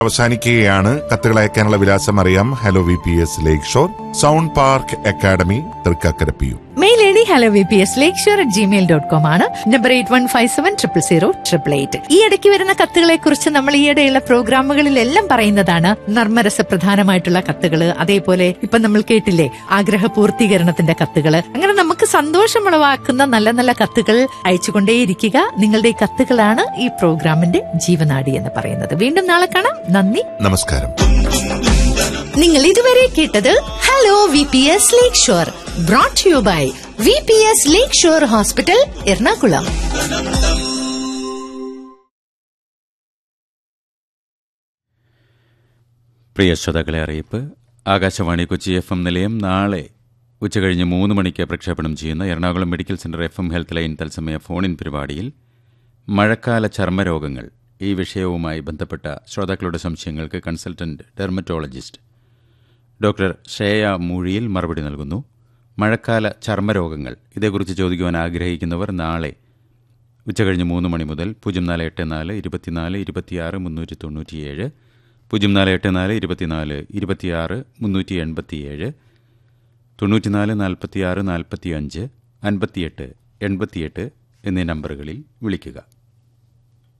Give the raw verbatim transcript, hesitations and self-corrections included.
അവസാനിക്കുകയാണ്. കത്തുകൾ അയക്കാനുള്ള വിലാസം അറിയാം. Hello V P S lake shore, sound park academy, Thrikkakara P U. Mail I D hello V P S lake shore at Gmail dot com ആണ്. Number eight one five seven triple zero triple eight. ഈ ഇടയ്ക്ക് വരുന്ന കത്തുകളെ കുറിച്ച് നമ്മൾ ഈയിടെയുള്ള പ്രോഗ്രാമുകളിലെല്ലാം പറയുന്നതാണ്. നർമ്മരസപ്രധാനമായിട്ടുള്ള കത്തുകള്, അതേപോലെ ഇപ്പൊ നമ്മൾ കേട്ടില്ലേ ആഗ്രഹ പൂർത്തീകരണത്തിന്റെ കത്തുകള്. അങ്ങനെ നമുക്ക് സന്തോഷമുളവാക്കുന്ന നല്ല നല്ല കത്തുകൾ അയച്ചുകൊണ്ടേയിരിക്കുക. നിങ്ങളുടെ ഈ കത്തുകളാണ് ഈ പ്രോഗ്രാമിന്റെ ജീവനാടി എന്ന് പറയുന്നത്. വീണ്ടും നാളെ കാണാം. നന്ദി, നമസ്കാരം. നിങ്ങൾ ഇതുവരെ കേട്ടത് hello V P S lake shore, brought you by V P S lake shore hospital, Ernakulam. പ്രിയ ശ്രോതാക്കളെ അറിയിപ്പ്. ആകാശവാണി കൊച്ചി എഫ് എം നിലയം നാളെ ഉച്ചകഴിഞ്ഞ് മൂന്ന് മണിക്ക് പ്രക്ഷേപണം ചെയ്യുന്ന Ernakulam medical centre F M health line തത്സമയ ഫോണിൻ പരിപാടിയിൽ മഴക്കാല ചർമ്മരോഗങ്ങൾ ഈ വിഷയവുമായി ബന്ധപ്പെട്ട ശ്രോതാക്കളുടെ സംശയങ്ങൾക്ക് കൺസൾട്ടന്റ് ഡെർമറ്റോളജിസ്റ്റ് ഡോക്ടർ ശ്രേയ മൂഴിയിൽ മറുപടി നൽകുന്നു. മഴക്കാല ചർമ്മരോഗങ്ങൾ ഇതേക്കുറിച്ച് ചോദിക്കുവാൻ ആഗ്രഹിക്കുന്നവർ നാളെ ഉച്ചകഴിഞ്ഞ് മൂന്ന് മണി മുതൽ പൂജ്യം നാല് എട്ട് നാല് ഇരുപത്തിനാല് ഇരുപത്തിയാറ് മുന്നൂറ്റി തൊണ്ണൂറ്റിയേഴ് പൂജ്യം നാല് എട്ട് നാല് ഇരുപത്തിനാല് ഇരുപത്തിയാറ് മുന്നൂറ്റി എൺപത്തിയേഴ് തൊണ്ണൂറ്റിനാല് നാൽപ്പത്തിയാറ് നാൽപ്പത്തി അഞ്ച് അൻപത്തിയെട്ട് എൺപത്തിയെട്ട് എന്നീ നമ്പറുകളിൽ വിളിക്കുക.